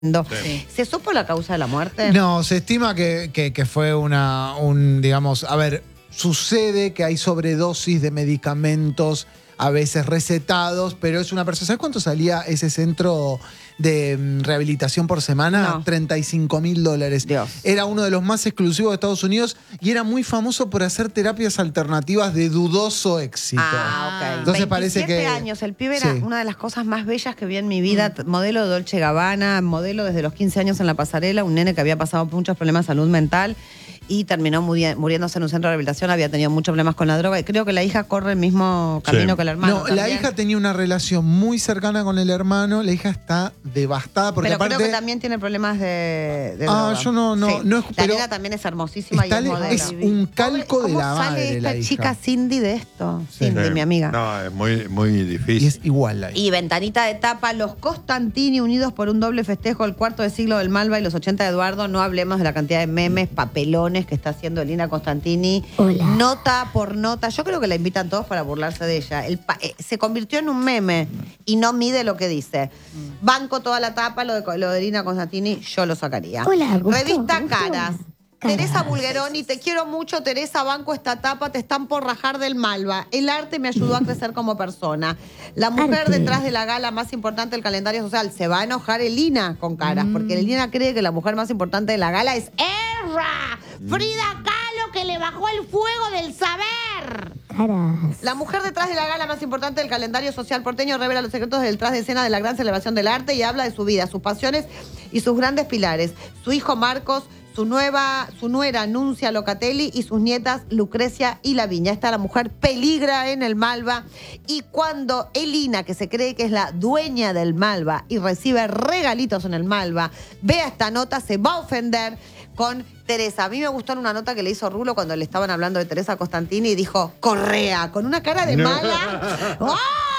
Sí. ¿Se supo la causa de la muerte? No, se estima que fue digamos, a ver, sucede que hay sobredosis de medicamentos a veces recetados, pero es una persona. ¿Sabes cuánto salía ese centro de rehabilitación por semana? No. $35.000. Dios. Era uno de los más exclusivos de Estados Unidos y era muy famoso por hacer terapias alternativas de dudoso éxito. Ah, ok. Entonces parece que 27 años, el pibe era sí. una de las cosas más bellas que vi en mi vida, modelo de Dolce Gabbana, modelo desde los 15 años en la pasarela, un nene que había pasado muchos problemas de salud mental y terminó muriéndose en un centro de rehabilitación, había tenido muchos problemas con la droga y creo que la hija corre el mismo camino que el hermano. No, la hija tenía una relación muy cercana con el hermano, la hija está devastada porque pero aparte... creo que también tiene problemas de Ah, droga. yo no La pero nena también es hermosísima y es modelo. es un calco de la ¿Cómo madre sale la esta hija? chica Cindy de esto? Sí. Cindy, mi amiga. No, es muy Y difícil. es igual la hija. Y ventanita de tapa, los Costantini unidos por un doble festejo, el cuarto de siglo del Malva y los 80 de Eduardo. No hablemos de la cantidad de memes, papelones que está haciendo Elina Costantini. Hola. Nota por nota. Yo creo que la invitan todos para burlarse de ella. Se convirtió en un meme y no mide lo que dice. Banco toda la tapa, lo de Elina Costantini, yo lo sacaría. Hola, Gusto, Revista Gusto. Caras. Teresa Bulgeroni, te quiero mucho, Teresa, banco esta tapa, te están por rajar del Malva. El arte me ayudó a crecer como persona. La mujer Arte. detrás de la gala más importante del calendario social. Se va a enojar Elina con Caras, porque Elina cree que la mujer más importante de la gala es Erra, Frida Kahlo, que le bajó el fuego del saber. Caras. La mujer detrás de la gala más importante del calendario social porteño revela los secretos del detrás de escena de la gran celebración del arte y habla de su vida, sus pasiones y sus grandes pilares. Su hijo Marcos, su nuera Nuncia Locatelli y sus nietas Lucrecia y Laviña. Esta la mujer peligra en el Malva y cuando Elina, que se cree que es la dueña del Malva y recibe regalitos en el Malva, vea esta nota, se va a ofender con Teresa. A mí me gustó en una nota que le hizo Rulo cuando le estaban hablando de Teresa Costantini y dijo, Correa, con una cara de mala. ¡Ah!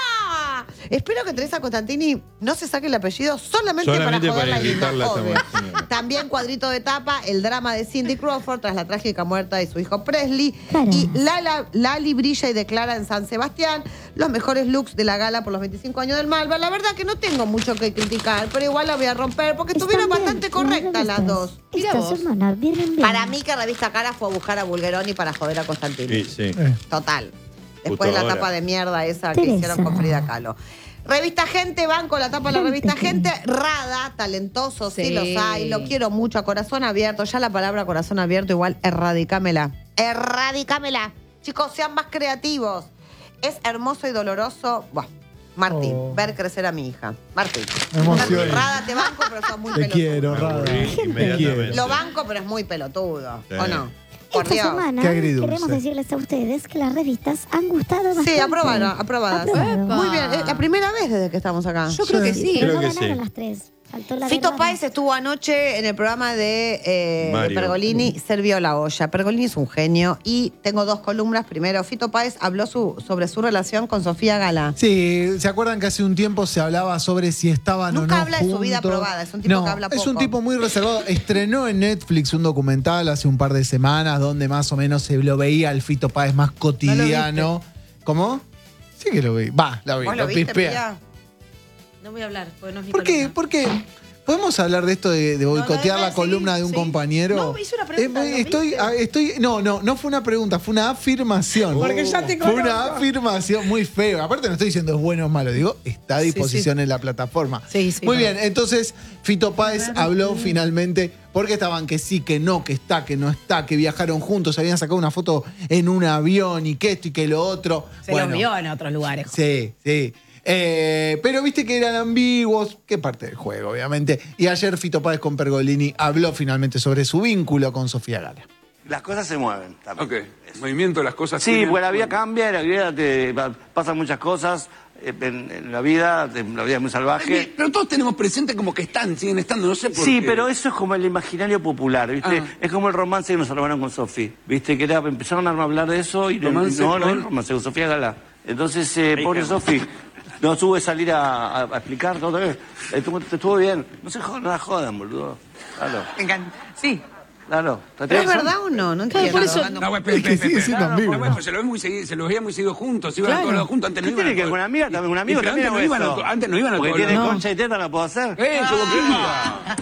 Espero que Teresa Costantini no se saque el apellido solamente para joderla y irritarla obvio. también. También cuadrito de tapa, el drama de Cindy Crawford tras la trágica muerte de su hijo Presley. Caras. Y Lali brilla y declara en San Sebastián los mejores looks de la gala por los 25 años del Malva. La verdad que no tengo mucho que criticar, pero igual la voy a romper porque estuvieron Están bien, bastante correctas las dos. Esta semana vienen bien. Para mí que Revista Cara fue a buscar a Bulgeroni para joder a Costantini. Sí. Total. Después de la Justo tapa ahora. de mierda esa que Teresa. hicieron con Frida Kahlo. Revista Gente, banco la tapa de la revista Gente. Rada, talentoso, sí los hay. Lo quiero mucho, a corazón abierto. Ya la palabra corazón abierto, igual, erradicámela. Erradicámela. Chicos, sean más creativos. Es hermoso y doloroso. Buah, Martín, ver crecer a mi hija. Martín. Me emociona. Rada, te banco, pero sos muy Te pelotudo. quiero, Rada. Aburrí inmediatamente. Lo banco, pero es muy pelotudo. Sí. ¿O no? Por Esta Dios. semana Qué agridulce. queremos decirles a ustedes que las revistas han gustado bastante. Sí, aprobadas. Aprobado. Muy bien, es la primera vez desde que estamos acá. Yo creo que sí. Pero Creo no que ganaron sí. las tres. Faltó la Fito verdad. Páez estuvo anoche en el programa de Mario. Pergolini, Servió la olla. Pergolini es un genio y tengo dos columnas. Primero, Fito Páez habló sobre su relación con Sofía Gala. Sí, ¿se acuerdan que hace un tiempo se hablaba sobre si estaban Nunca o no habla de su vida juntos? probada, es un tipo No, que habla es un poco. tipo muy reservado. Estrenó en Netflix un documental hace un par de semanas donde más o menos se lo veía al Fito Páez más cotidiano. ¿Cómo? Sí que lo vi. Va, lo vi, ¿Vos lo lo viste, pispea. Pía? No voy a hablar, porque no es mi ¿Por qué? columna. ¿Por qué? ¿Podemos hablar de esto de boicotear no, la columna de un sí. compañero? No, hice una pregunta, ¿lo estoy, no fue una pregunta, fue una afirmación. Porque ya te Fue una conozco. afirmación muy fea. Aparte no estoy diciendo es bueno o malo, digo, está a disposición en la plataforma. Sí, sí, Muy claro. bien, entonces Fito Páez habló finalmente, porque estaban que sí, que no, que está, que no está, que viajaron juntos, habían sacado una foto en un avión y que esto y que lo otro. Se los vio en otros lugares. Sí, sí. Pero viste que eran ambiguos, que parte del juego, obviamente. Y ayer Fito Páez con Pergolini habló finalmente sobre su vínculo con Sofía Gala. Las cosas se mueven también. Ok, movimiento de las cosas. Sí, tienen- pues la vida cambia, en la vida pasan muchas cosas, en la vida es muy salvaje. Pero todos tenemos presente como que están, siguen estando, no sé por Sí, qué. pero eso es como el imaginario popular, ¿viste? Ah. Es como el romance que nos armaron con Sofía, ¿viste? Que empezaron a hablar de eso y ¿Romance no, con? el romance con Sofía Gala. Entonces, pobre Sofía, no tuve que salir a explicar todo. Estuvo bien. No se jodan, no la jodan, boludo. Claro. Me encanta. Sí. Claro. ¿Pero es verdad o no? No entiendo. por eso- No, güey, Es que sigue siendo no, ambiguo. bueno, se los veía muy seguido juntos, iban a todos lados juntos, antes no ¿Qué iban tiene a que ver todos- con una amiga? También un amigo Pero también antes no hago iban eso. antes no iban a Porque todos tiene lados. concha y teta, ¿la puedo hacer? ¡Qué boquilla!